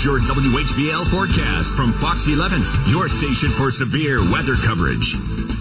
Here's your WHBL forecast from Fox 11, your station for severe weather coverage.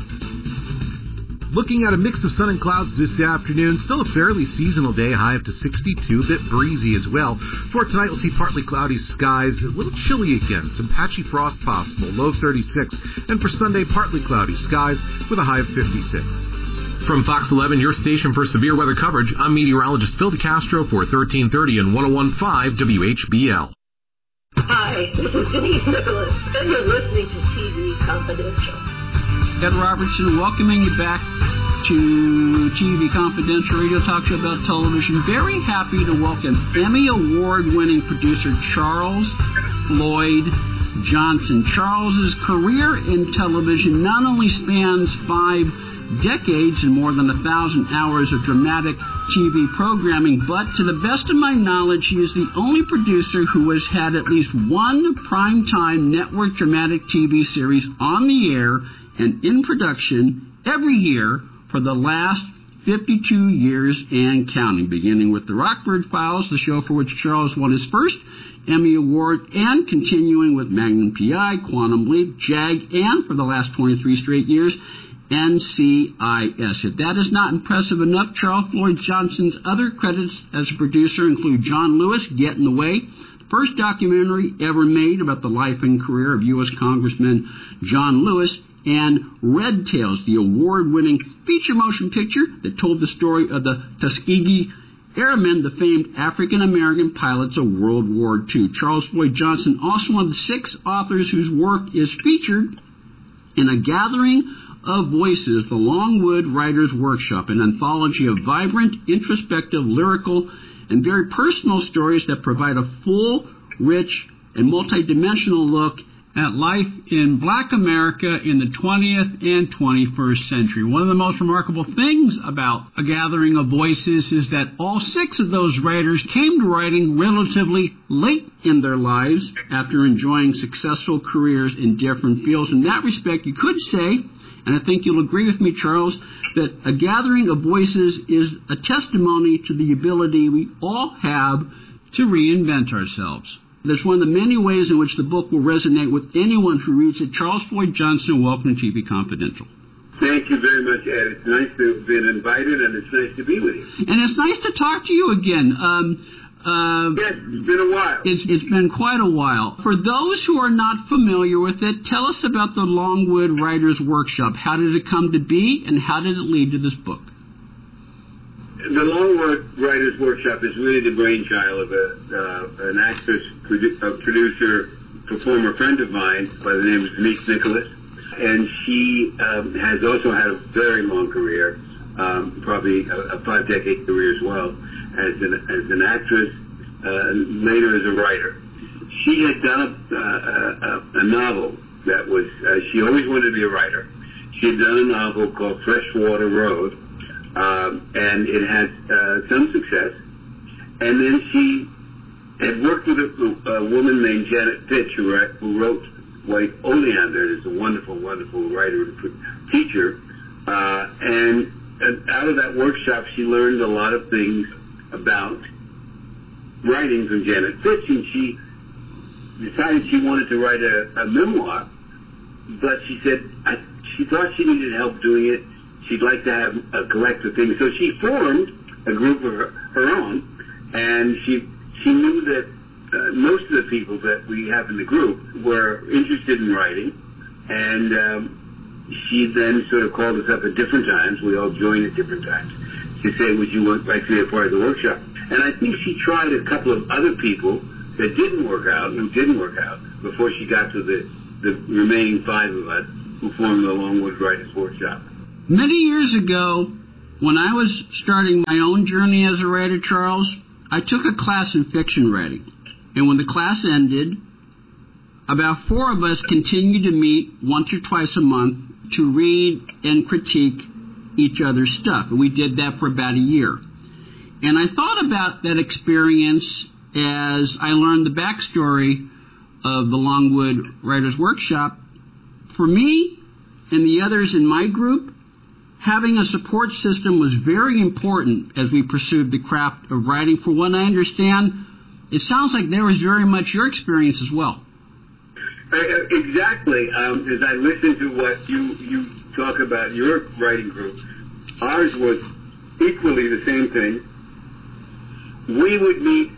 Looking at a mix of sun and clouds this afternoon, still a fairly seasonal day, high up to 62, a bit breezy as well. For tonight, we'll see partly cloudy skies, a little chilly again, some patchy frost possible, low 36. And for Sunday, partly cloudy skies with a high of 56. From Fox 11, your station for severe weather coverage, I'm meteorologist Phil DeCastro for 1330 and 101.5 WHBL. Hi, this is Denise Nicholas, and you're listening to TV Confidential. Ed Robertson welcoming you back to TV Confidential Radio Talk Show about television. Very happy to welcome Emmy Award-winning producer Charles Floyd Johnson. Charles's career in television not only spans 5 decades and more than 1,000 hours of dramatic TV programming, but to the best of my knowledge, he is the only producer who has had at least one primetime network dramatic TV series on the air and in production every year for the last 52 years and counting, beginning with The Rockford Files, the show for which Charles won his first Emmy Award, and continuing with Magnum P.I., Quantum Leap, JAG, and for the last 23 straight years, NCIS. If that is not impressive enough, Charles Floyd Johnson's other credits as a producer include John Lewis, Get in the Way, the first documentary ever made about the life and career of U.S. Congressman John Lewis, and Red Tails, the award-winning feature motion picture that told the story of the Tuskegee Airmen, the famed African-American pilots of World War II. Charles Floyd Johnson, also one of the 6 authors whose work is featured in A Gathering of Voices, the Longwood Writers' Workshop, an anthology of vibrant, introspective, lyrical, and very personal stories that provide a full, rich, and multidimensional look at life in Black America in the 20th and 21st century. One of the most remarkable things about A Gathering of Voices is that all 6 of those writers came to writing relatively late in their lives after enjoying successful careers in different fields. In that respect, you could say, and I think you'll agree with me, Charles, that A Gathering of Voices is a testimony to the ability we all have to reinvent ourselves. That's one of the many ways in which the book will resonate with anyone who reads it. Charles Floyd Johnson, welcome to TV Confidential. Thank you very much, Ed. It's nice to have been invited, and it's nice to be with you. And it's nice to talk to you again. Yes, it's been a while. It's been quite a while. For those who are not familiar with it, tell us about the Longwood Writers' Workshop. How did it come to be, and how did it lead to this book? The Longwood Writers' Workshop is really the brainchild of an actress, producer, performer friend of mine by the name of Denise Nicholas. And she has also had a very long career, probably a 5-decade career as well, as an actress, later as a writer. She had done a novel that was, she always wanted to be a writer. She had done a novel called Freshwater Road, and it had some success. And then she had worked with a woman named Janet Fitch, who wrote White Oleander. Is a wonderful, wonderful writer and teacher. And out of that workshop, she learned a lot of things about writing from Janet Fitch, and she decided she wanted to write a memoir, but she said she thought she needed help doing it. She'd like to have a collective thing. So she formed a group of her own, and she knew that most of the people that we have in the group were interested in writing, and she then sort of called us up at different times. We all joined at different times to say, would you like to be a part of the workshop? And I think she tried a couple of other people that didn't work out, before she got to the remaining 5 of us who formed the Longwood Writers' Workshop. Many years ago, when I was starting my own journey as a writer, Charles, I took a class in fiction writing. And when the class ended, about 4 of us continued to meet once or twice a month to read and critique each other's stuff. And we did that for about a year. And I thought about that experience as I learned the backstory of the Longwood Writers' Workshop. For me and the others in my group, having a support system was very important as we pursued the craft of writing. For what I understand, it sounds like there was very much your experience as well. Exactly. As I listen to what you talk about your writing group, ours was equally the same thing. We would meet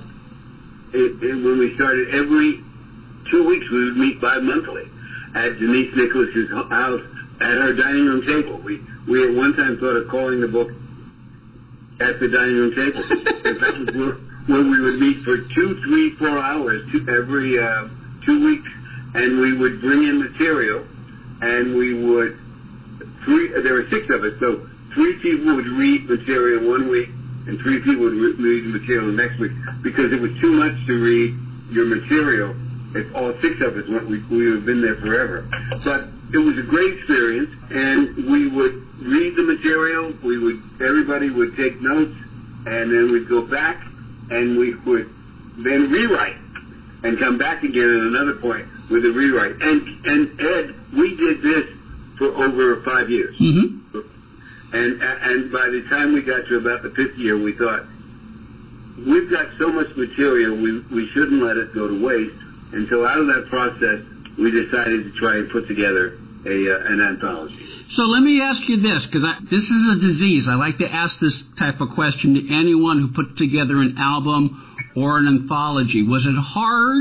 when we started every 2 weeks. We would meet bi-monthly at Denise Nicholas's house at her dining room table. We at one time thought of calling the book At the Dining Room Table. In fact, where we would meet for 2, 3, 4 hours every 2 weeks, and we would bring in material, and we would there were 6 of us, so 3 people would read material 1 week, and 3 people would read the material the next week, because it was too much to read your material. If all 6 of us went, we would have been there forever. But it was a great experience, and we would read the material. Everybody would take notes, and then we'd go back, and we would then rewrite, and come back again at another point with a rewrite. And Ed, we did this for over 5 years. Mm-hmm. And by the time we got to about the 5th year, we thought, we've got so much material, we shouldn't let it go to waste. And so out of that process, we decided to try and put together an anthology. So let me ask you this, because this is a disease. I like to ask this type of question to anyone who put together an album or an anthology. Was it hard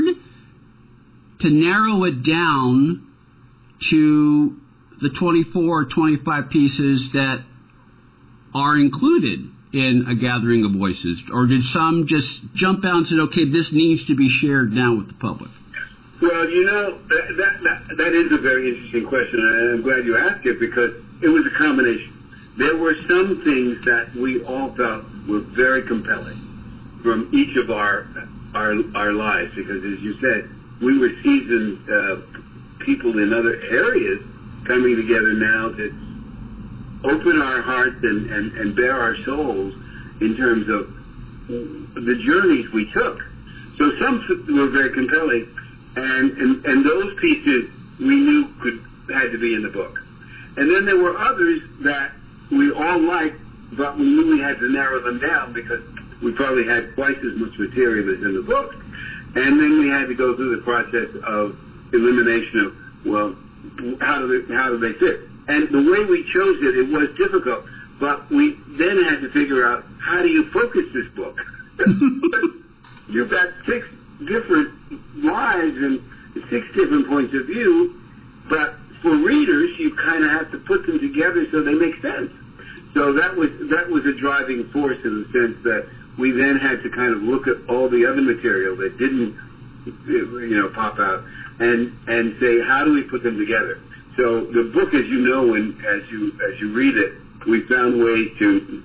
to narrow it down to the 24 or 25 pieces that are included in A Gathering of Voices? Or did some just jump out and say, okay, this needs to be shared now with the public? Well, that is a very interesting question, and I'm glad you asked it, because it was a combination. There were some things that we all felt were very compelling from each of our lives, because, as you said, we were seasoned people in other areas coming together now to open our hearts and bare our souls in terms of the journeys we took. So some were very compelling, and those pieces we knew had to be in the book. And then there were others that we all liked, but we knew we had to narrow them down because we probably had twice as much material as in the book. And then we had to go through the process of elimination of, well, how do they fit? And the way we chose it was difficult, but we then had to figure out, how do you focus this book? You've got 6 different lives and 6 different points of view, but for readers, you kind of have to put them together so they make sense. So that was a driving force, in the sense that we then had to kind of look at all the other material that didn't, pop out, and say, how do we put them together? So the book, as you know, and as you read it, we found ways to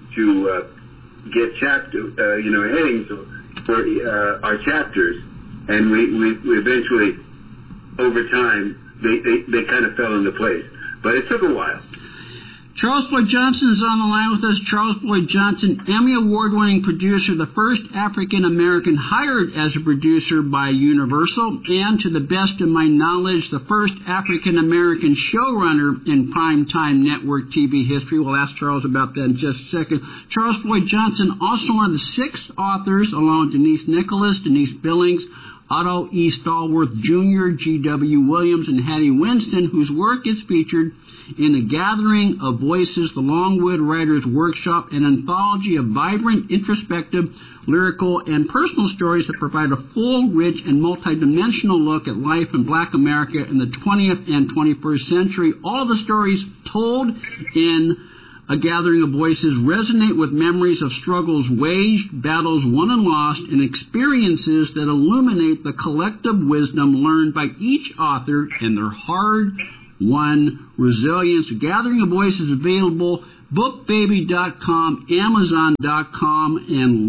get headings for our chapters, and we eventually, over time, they kind of fell into place. But it took a while. Charles Floyd Johnson is on the line with us. Charles Floyd Johnson, Emmy Award-winning producer, the first African-American hired as a producer by Universal, and to the best of my knowledge, the first African-American showrunner in primetime network TV history. We'll ask Charles about that in just a second. Charles Floyd Johnson, also one of the 6 authors, along with Denise Nicholas, Denise Billings, Otto E. Stallworth Jr., G.W. Williams, and Hattie Winston, whose work is featured in A Gathering of Voices, the Longwood Writers' Workshop, an anthology of vibrant, introspective, lyrical, and personal stories that provide a full, rich, and multidimensional look at life in Black America in the 20th and 21st century. All the stories told in A Gathering of Voices resonate with memories of struggles waged, battles won and lost, and experiences that illuminate the collective wisdom learned by each author and their hard-won resilience. A Gathering of Voices is available bookbaby.com, amazon.com, and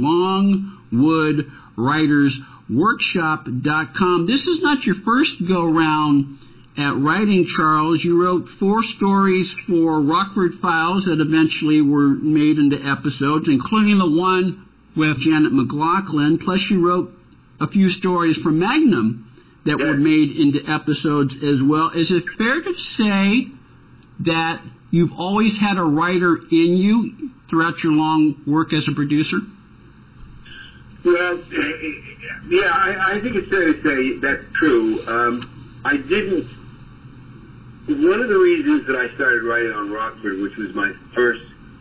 longwoodwritersworkshop.com. This is not your first go-round at writing, Charles. You wrote 4 stories for Rockford Files that eventually were made into episodes, including the one with Janet McLaughlin. Plus, you wrote a few stories for Magnum that were made into episodes as well. Is it fair to say that you've always had a writer in you throughout your long work as a producer? Well, yeah, I think it's fair to say that's true. I didn't. One of the reasons that I started writing on Rockford, which was my first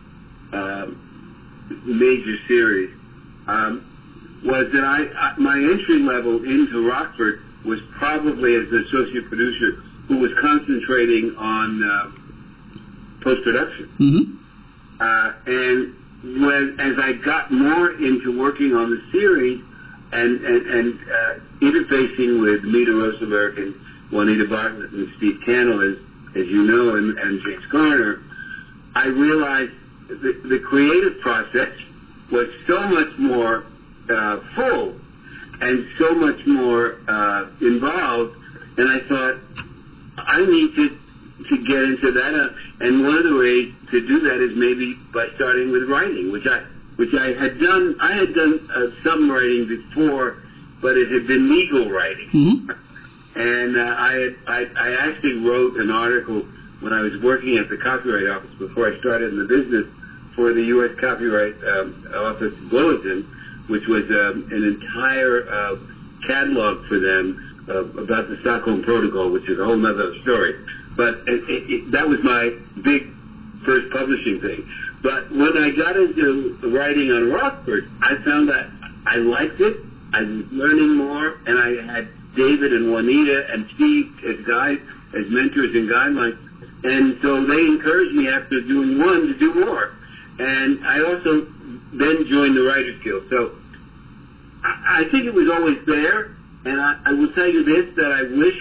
major series, was that my entry level into Rockford was probably as an associate producer who was concentrating on post-production. Mm-hmm. And as I got more into working on the series and interfacing with Mita Rosenberg and Juanita Bartlett and Steve Cannell, as you know, and James Garner, I realized the creative process was so much more full and so much more involved, and I thought I need to get into that. And one of the ways to do that is maybe by starting with writing, which I had done. I had done some writing before, but it had been legal writing. Mm-hmm. And I actually wrote an article when I was working at the Copyright Office before I started in the business for the U.S. Copyright Office Bulletin, which was an entire catalog for them about the Stockholm Protocol, which is a whole other story. But that was my big first publishing thing. But when I got into writing on Rockford, I found that I liked it. I was learning more, and I had David and Juanita and Steve as guides, as mentors and guidelines. And so they encouraged me after doing one to do more. And I also then joined the Writers Guild. So I think it was always there. And I will tell you this, that I wish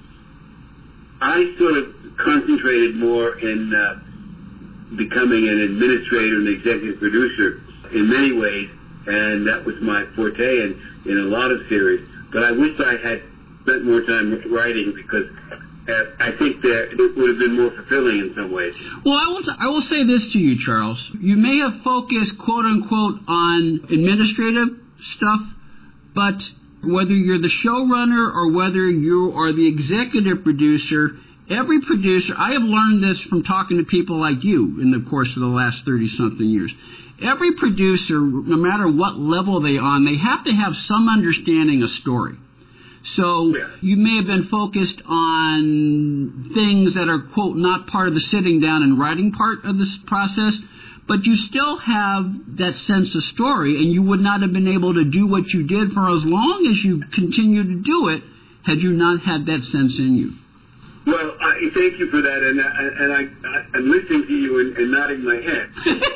I sort of concentrated more in becoming an administrator and executive producer in many ways, and that was my forte in a lot of series. But I wish I had spent more time writing, because I think that it would have been more fulfilling in some ways. Well, I will say this to you, Charles. You may have focused, quote unquote, on administrative stuff, but whether you're the showrunner or whether you are the executive producer, every producer, I have learned this from talking to people like you in the course of the last 30-something years. Every producer, no matter what level they're on, they have to have some understanding of story. So you may have been focused on things that are, quote, not part of the sitting down and writing part of this process, but you still have that sense of story, and you would not have been able to do what you did for as long as you continued to do it had you not had that sense in you. Well, thank you for that, and I'm listening to you and nodding my head.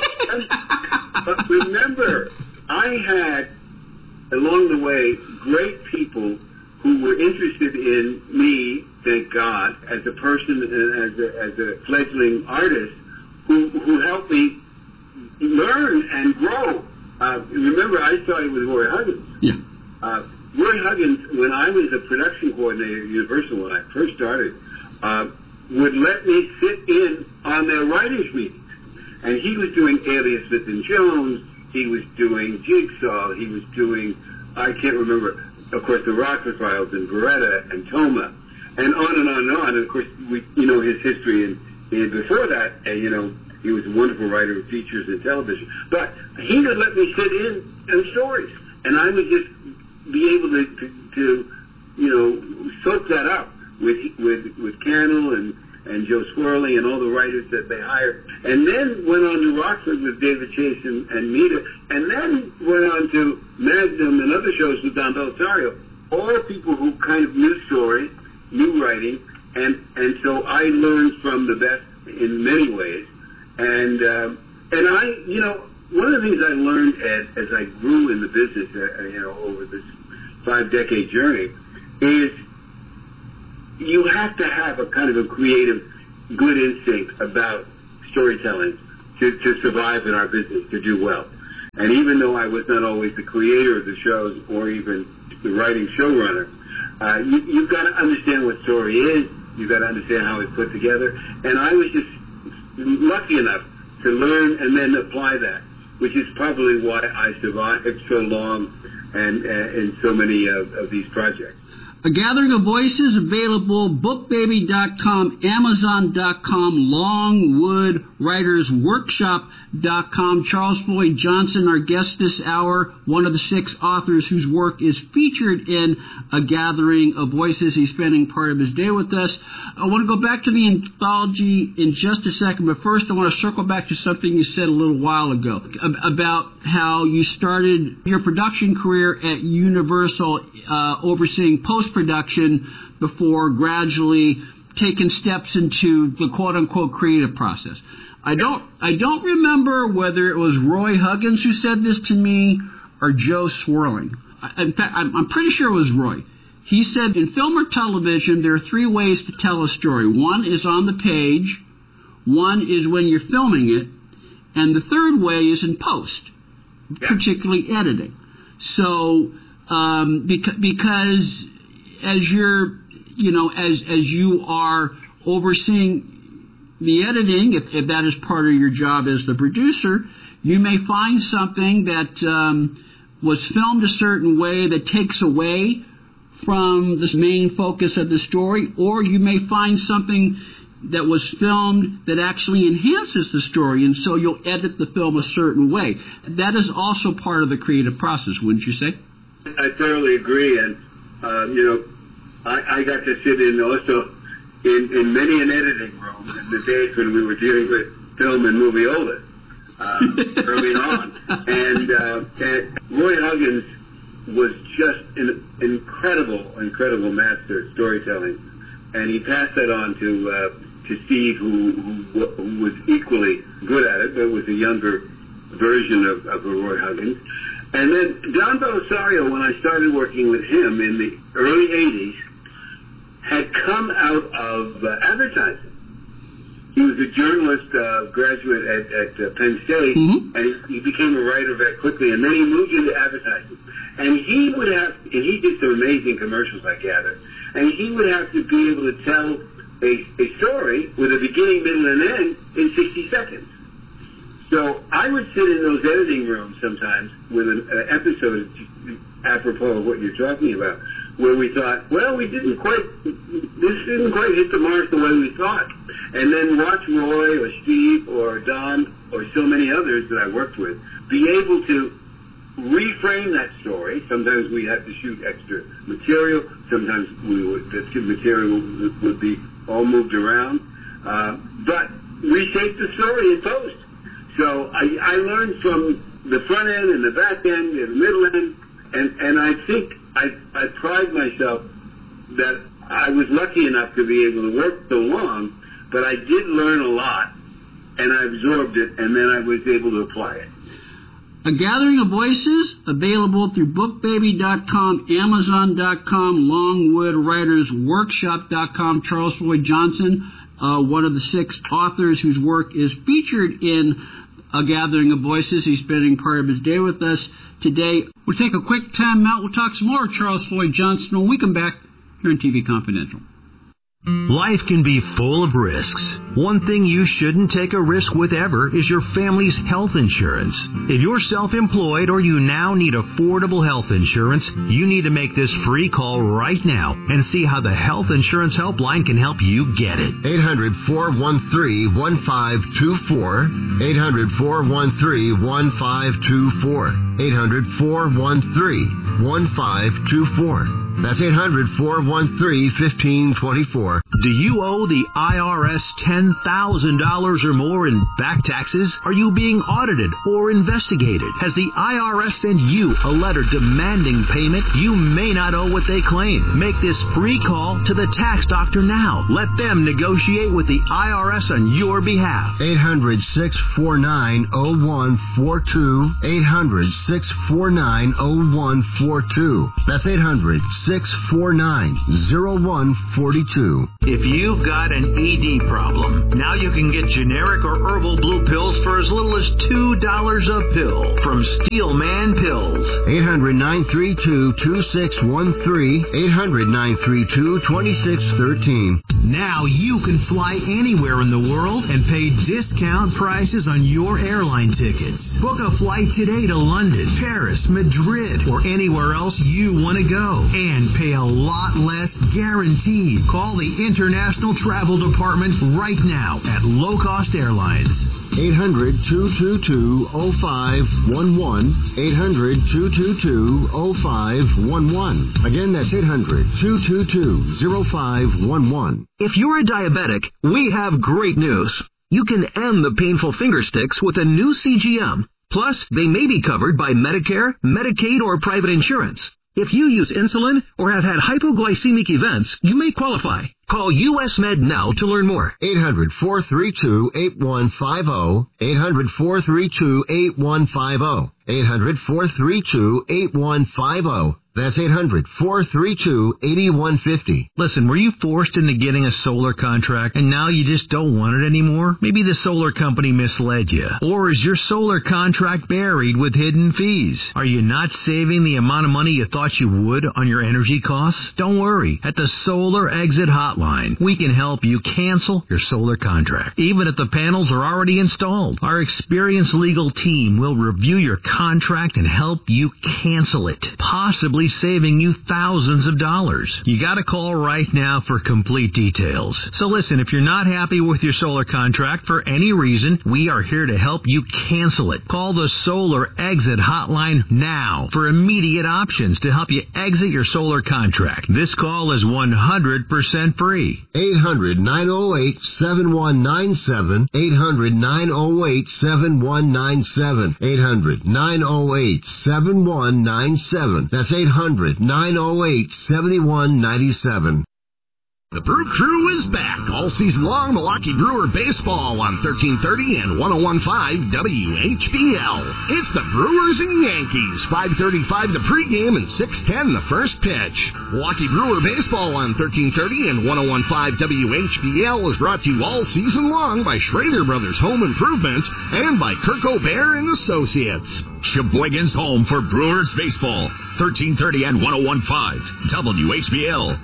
But remember, I had, along the way, great people who were interested in me, thank God, as a person and as a fledgling artist, who helped me learn and grow. Remember, I started with Roy Huggins. Yeah. Roy Huggins, when I was a production coordinator at Universal when I first started, would let me sit in on their writers' meetings. And he was doing Alias Smith and Jones, he was doing Jigsaw, he was doing, I can't remember, of course, the Rockford Files and Beretta and Toma, and on and on and on. And of course, you know his history, and before that, you know, he was a wonderful writer of features and television. But he would let me sit in on stories, and I would just be able to you know, soak that up with Cannell and Joe Squirrely and all the writers that they hired, and then went on to Rockford with David Chase and Mita, and then went on to Magnum and other shows with Don Bellisario. All people who kind of knew story, knew writing, and so I learned from the best in many ways. And I, you know, one of the things I learned as I grew in the business, you know, over this 5-decade journey, is you have to have a kind of a creative, good instinct about storytelling to survive in our business, to do well. And even though I was not always the creator of the shows or even the writing showrunner, you've got to understand what story is. You've got to understand how it's put together. And I was just lucky enough to learn and then apply that, which is probably why I survived so long and in so many of these projects. A Gathering of Voices, available bookbaby.com, amazon.com, longwoodwritersworkshop.com. Charles Floyd Johnson, our guest this hour, one of the 6 authors whose work is featured in A Gathering of Voices. He's spending part of his day with us. I want to go back to the anthology in just a second, but first I want to circle back to something you said a little while ago about how you started your production career at Universal, overseeing post-production before gradually taking steps into the quote-unquote creative process. I don't remember whether it was Roy Huggins who said this to me or Joe Swirling. In fact, I'm pretty sure it was Roy. He said, in film or television, there are 3 ways to tell a story. One is on the page, one is when you're filming it, and the third way is in post, particularly editing. So, because as you're, as you are overseeing the editing, if that is part of your job as the producer, you may find something that was filmed a certain way that takes away from the main focus of the story, or you may find something that was filmed that actually enhances the story, and so you'll edit the film a certain way. That is also part of the creative process, wouldn't you say? I thoroughly agree, and I got to sit in also in many an editing room in the days when we were dealing with film and movieola early on, and Roy Huggins was just an incredible master at storytelling, and he passed that on to Steve, who was equally good at it, but was a younger version of Roy Huggins. And then Don Belisario, when I started working with him in the early 80s, had come out of advertising. He was a journalist graduate at Penn State, and he became a writer very quickly, and then he moved into advertising. And he did some amazing commercials, I gather, and he would have to be able to tell a story with a beginning, middle, and end in 60 seconds. So I would sit in those editing rooms sometimes with an episode, apropos of what you're talking about, where we thought, well, this didn't quite hit the mark the way we thought. And then watch Roy or Steve or Don or so many others that I worked with be able to reframe that story. Sometimes we had to shoot extra material. Sometimes the material would be all moved around. But reshape the story in post. So I learned from the front end and the back end and the middle end, and I think I pride myself that I was lucky enough to be able to work so long, but I did learn a lot, and I absorbed it, and then I was able to apply it. A Gathering of Voices, available through bookbaby.com, amazon.com, longwoodwritersworkshop.com. Charles Floyd Johnson, one of the 6 authors whose work is featured in A Gathering of Voices. He's spending part of his day with us today. We'll take a quick time out. We'll talk some more with Charles Floyd Johnson when we come back here on TV Confidential. Life can be full of risks. One thing you shouldn't take a risk with ever is your family's health insurance. If you're self-employed or you now need affordable health insurance, you need to make this free call right now and see how the Health Insurance Helpline can help you get it. 800-413-1524. 800-413-1524. 800-413-1524. That's 800-413-1524. Do you owe the IRS $10,000 or more in back taxes? Are you being audited or investigated? Has the IRS sent you a letter demanding payment? You may not owe what they claim. Make this free call to the tax doctor now. Let them negotiate with the IRS on your behalf. 800-649-0142. 800-649-0142. That's 800-649-0142. If you've got an ED problem, now you can get generic or herbal blue pills for as little as $2 a pill from Steelman Pills. 800-932-2613. 800-932-2613. Now you can fly anywhere in the world and pay discount prices on your airline tickets. Book a flight today to London, Paris, Madrid, or anywhere else you want to go. And pay a lot less guaranteed. Call the International Travel Department right now at Low Cost Airlines. 800-222-0511. 800-222-0511. Again, that's 800-222-0511. If you're a diabetic, we have great news. You can end the painful finger sticks with a new CGM. Plus, they may be covered by Medicare, Medicaid, or private insurance. If you use insulin or have had hypoglycemic events, you may qualify. Call US Med now to learn more. 800-432-8150. 800-432-8150. 800-432-8150. That's 800-432-8150. Listen, were you forced into getting a solar contract and now you just don't want it anymore? Maybe the solar company misled you. Or is your solar contract buried with hidden fees? Are you not saving the amount of money you thought you would on your energy costs? Don't worry. At the Solar Exit Hotline, we can help you cancel your solar contract, even if the panels are already installed. Our experienced legal team will review your contract and help you cancel it, possibly saving you thousands of dollars. You got to call right now for complete details. So listen, if you're not happy with your solar contract for any reason, we are here to help you cancel it. Call the Solar Exit Hotline now for immediate options to help you exit your solar contract. This call is 100% free. 800-908-7197. 800-908-7197. 800-908-7197. That's 800-908-7197. The Brew Crew is back all season long. Milwaukee Brewer baseball on 1330 and 1015 WHBL. It's the Brewers and Yankees. 5:35 the pregame and 6:10 the first pitch. Milwaukee Brewer baseball on 1330 and 1015 WHBL is brought to you all season long by Schrader Brothers Home Improvements and by Kirk O'Bear and Associates. Sheboygan's home for Brewers baseball. 1330 and 1015 WHBL.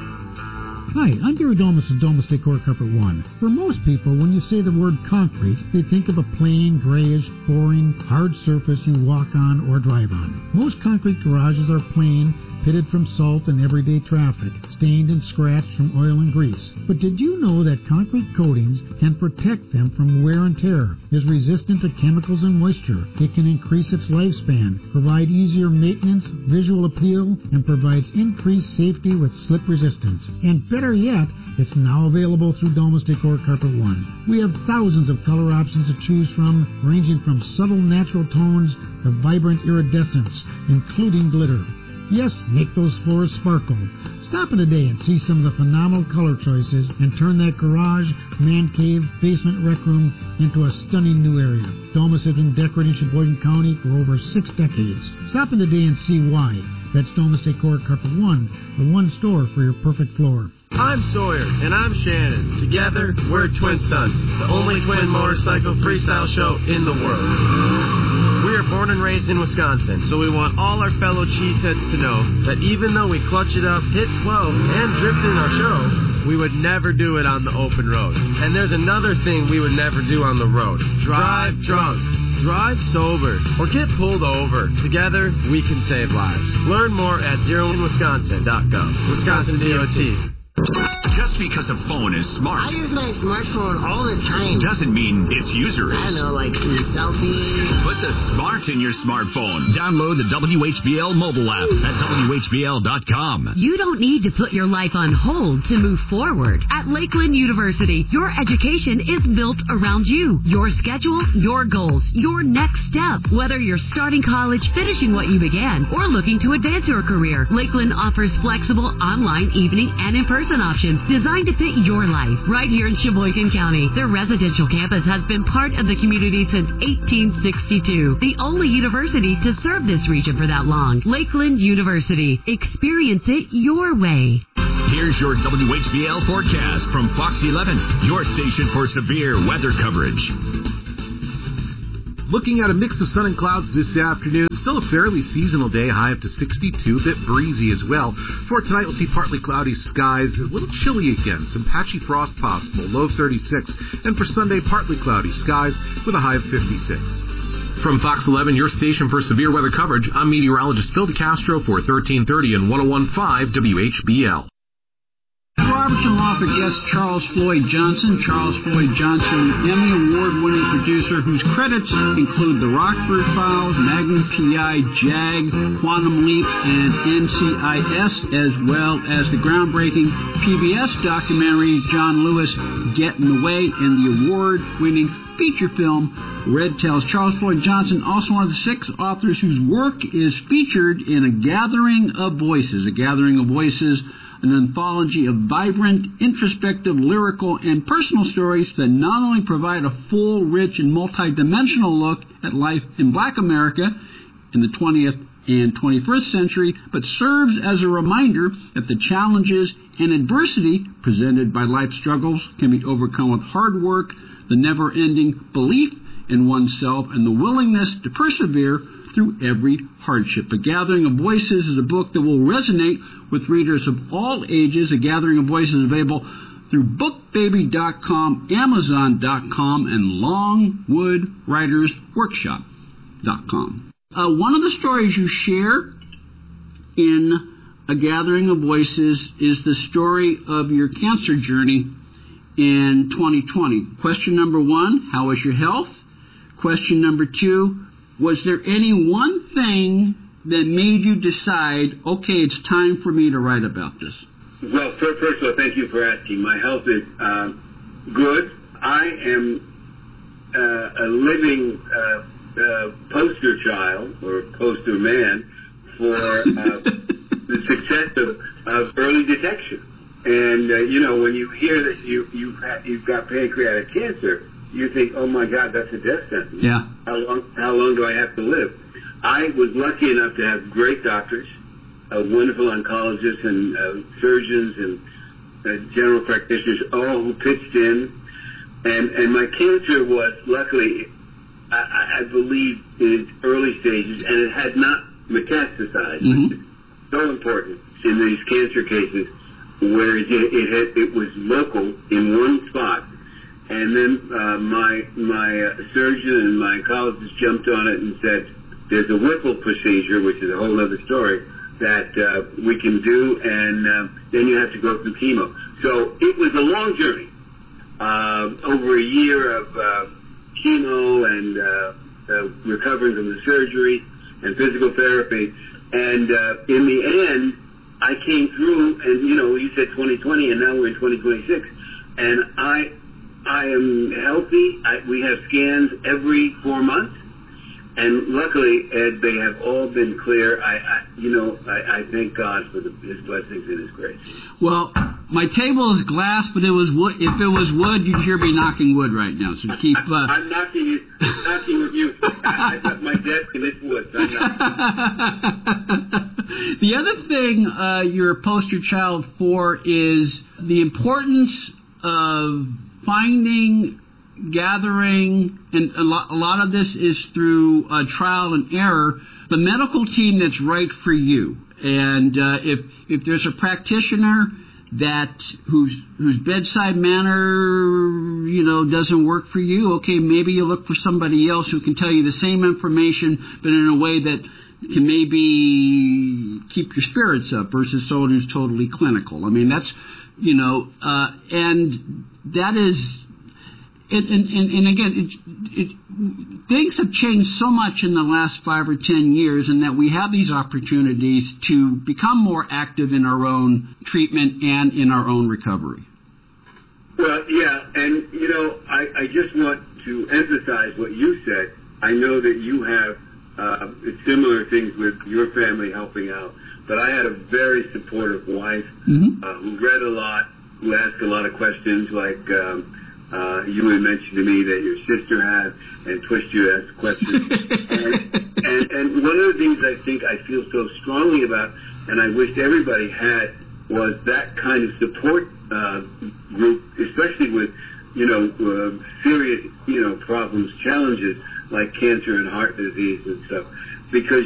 Hi, I'm Gary Domus of Domus Decor Carpet One. For most people, when you say the word concrete, they think of a plain, grayish, boring, hard surface you walk on or drive on. Most concrete garages are plain, pitted from salt and everyday traffic, stained and scratched from oil and grease. But did you know that concrete coatings can protect them from wear and tear, is resistant to chemicals and moisture? It can increase its lifespan, provide easier maintenance, visual appeal, and provides increased safety with slip resistance. And better yet, it's now available through Domus Decor Carpet One. We have thousands of color options to choose from, ranging from subtle natural tones to vibrant iridescence, including glitter. Yes, make those floors sparkle. Stop in today and see some of the phenomenal color choices and turn that garage, man cave, basement rec room into a stunning new area. Domus has been decorating Sheboygan County for over 6 decades. Stop in today and see why. That's Domus Decor Carpet One, the one store for your perfect floor. I'm Sawyer, and I'm Shannon. Together, we're Twin Stunts, the only twin motorcycle freestyle show in the world. We are born and raised in Wisconsin, so we want all our fellow cheeseheads to know that even though we clutch it up, hit 12, and drift in our show, we would never do it on the open road. And there's another thing we would never do on the road. Drive drunk. Drive sober. Or get pulled over. Together, we can save lives. Learn more at zeroinwisconsin.gov. Wisconsin DOT. Just because a phone is smart, I use my smartphone all the time, doesn't mean its user is. I don't know, like selfies. Put the smart in your smartphone. Download the WHBL mobile app at WHBL.com. You don't need to put your life on hold to move forward. At Lakeland University, your education is built around you, your schedule, your goals, your next step. Whether you're starting college, finishing what you began, or looking to advance your career, Lakeland offers flexible online, evening, and in-person options designed to fit your life right here in Sheboygan County. Their residential campus has been part of the community since 1862. The only university to serve this region for that long. Lakeland University. Experience it your way. Here's your WHBL forecast from Fox 11, your station for severe weather coverage. Looking at a mix of sun and clouds this afternoon. Still a fairly seasonal day, high up to 62, a bit breezy as well. For tonight, we'll see partly cloudy skies, a little chilly again, some patchy frost possible, low 36. And for Sunday, partly cloudy skies with a high of 56. From Fox 11, your station for severe weather coverage, I'm meteorologist Phil DeCastro for 1330 and 101.5 WHBL. Robertson Law for guest Charles Floyd Johnson. Charles Floyd Johnson, Emmy Award-winning producer whose credits include The Rockford Files, Magnum P.I., JAG, Quantum Leap, and NCIS, as well as the groundbreaking PBS documentary John Lewis, Get in the Way, and the award-winning feature film Red Tails. Charles Floyd Johnson, also one of the 6 authors whose work is featured in A Gathering of Voices. A Gathering of Voices, an anthology of vibrant, introspective, lyrical, and personal stories that not only provide a full, rich, and multidimensional look at life in Black America in the 20th and 21st century, but serves as a reminder that the challenges and adversity presented by life struggles can be overcome with hard work, the never-ending belief in oneself, and the willingness to persevere through every hardship. A Gathering of Voices is a book that will resonate with readers of all ages. A Gathering of Voices is available through BookBaby.com, Amazon.com, and LongwoodWritersWorkshop.com. One of the stories you share in A Gathering of Voices is the story of your cancer journey in 2020. Question number 1, how was your health? Question number 2, was there any one thing that made you decide, okay, it's time for me to write about this? Well, first of all, thank you for asking. My health is good. I am a living poster child, or poster man, for the success of early detection. And, when you hear that you've got pancreatic cancer, you think, oh my God, that's a death sentence. Yeah. How long do I have to live? I was lucky enough to have great doctors, wonderful oncologists and surgeons and general practitioners, all who pitched in. And my cancer was, luckily, I believe, in its early stages, and it had not metastasized. Mm-hmm. So important in these cancer cases, where it was local in one spot. And then my surgeon and my oncologist jumped on it and said, there's a Whipple procedure, which is a whole other story, that we can do, and then you have to go through chemo. So it was a long journey, over a year of chemo and recovering from the surgery and physical therapy. And in the end, I came through, and you said 2020, and now we're in 2026, and I am healthy. We have scans every 4 months, and luckily, Ed, they have all been clear. I thank God for His blessings and His grace. Well, my table is glass, but it was wood. If it was wood, you'd hear me knocking wood right now. So keep. I'm knocking with you. I got my desk and it's wood. So the other thing you're a poster child for is the importance of finding, gathering, and a lot of this is through trial and error, the medical team that's right for you. And if there's a practitioner whose bedside manner doesn't work for you, okay, maybe you look for somebody else who can tell you the same information, but in a way that can maybe keep your spirits up, versus someone who's totally clinical. I mean, that's and that is. And again, things have changed so much in the last 5 or 10 years, and that we have these opportunities to become more active in our own treatment and in our own recovery. Well, yeah, and I just want to emphasize what you said. I know that you have similar things with your family helping out, but I had a very supportive wife who read a lot, who asked a lot of questions, like you had mentioned to me that your sister had, and pushed you to ask questions. and one of the things I feel so strongly about, and I wished everybody had, was that kind of support group, especially with serious, problems, challenges like cancer and heart disease and stuff, because